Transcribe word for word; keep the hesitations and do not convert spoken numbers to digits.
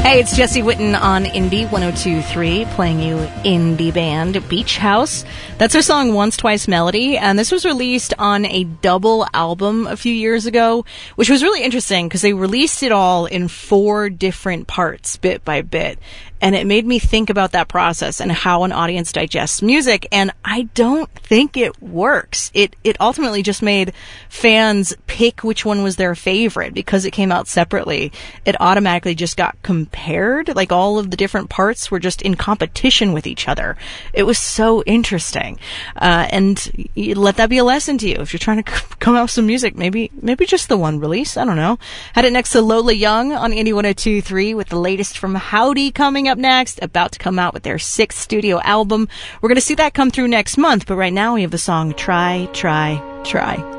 Hey, it's Jesse Witten on Indie one oh two point three, playing you indie band Beach House. That's our song Once Twice Melody, and this was released on a double album a few years ago, which was really interesting because they released it all in four different parts, bit by bit. And it made me think about that process and how an audience digests music, and I don't think it works. It it ultimately just made fans pick which one was their favorite because it came out separately. It automatically just got compared, like all of the different parts were just in competition with each other. It was so interesting. Uh, and you let that be a lesson to you. If you're trying to c- come out with some music, maybe maybe just the one release, I don't know. Had it next to Lola Young on Indie one oh two point three with the latest from Howdy coming up next, about to come out with their sixth studio album. We're going to see that come through next month, but right now we have the song Try, Try, Try.